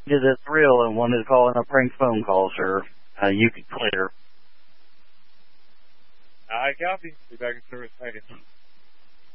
Is it real and wanted to call in a prank phone call, sir? You could clear. I copy. Be back in service. Thank you.